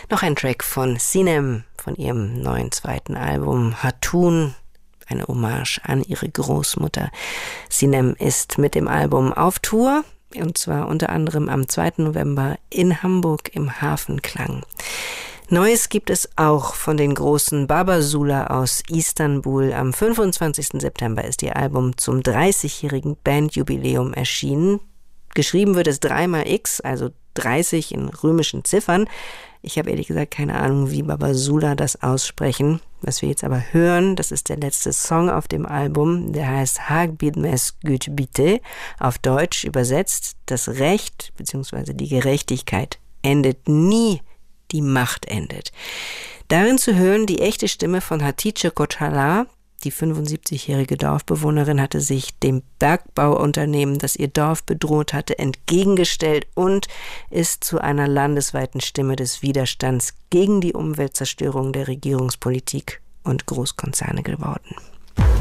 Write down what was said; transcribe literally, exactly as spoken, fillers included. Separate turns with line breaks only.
Noch ein Track von Sinem von ihrem neuen zweiten Album Hatun, eine Hommage an ihre Großmutter. Sinem ist mit dem Album auf Tour, und zwar unter anderem am zweiten November in Hamburg im Hafenklang. Neues gibt es auch von den großen Babasula aus Istanbul. Am fünfundzwanzigsten September ist ihr Album zum dreißigjährigen Bandjubiläum erschienen. Geschrieben wird es dreimal X, also dreißig in römischen Ziffern. Ich habe ehrlich gesagt keine Ahnung, wie Babasula das aussprechen. Was wir jetzt aber hören, das ist der letzte Song auf dem Album. Der heißt Hak Bitmez Güç Bitti. Auf Deutsch übersetzt: Das Recht bzw. die Gerechtigkeit endet nie. Die Macht endet. Darin zu hören die echte Stimme von Hatice Kocalar. Die fünfundsiebzigjährige Dorfbewohnerin hatte sich dem Bergbauunternehmen, das ihr Dorf bedroht hatte, entgegengestellt und ist zu einer landesweiten Stimme des Widerstands gegen die Umweltzerstörung der Regierungspolitik und Großkonzerne geworden.